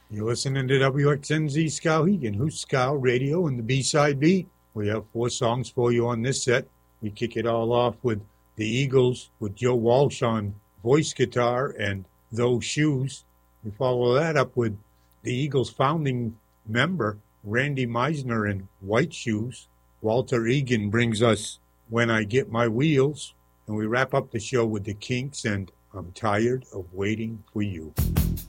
You're listening to WXNZ Skowhegan, Who's Skow Radio and the B-Side Beat. We have 4 songs for you on this set. We kick it all off with the Eagles with Joe Walsh on voice guitar and Those Shoes. We follow that up with the Eagles' founding member, Randy Meisner, in White Shoes. Walter Egan brings us When I Get My Wheels. And we wrap up the show with the Kinks and I'm Tired of Waiting for You.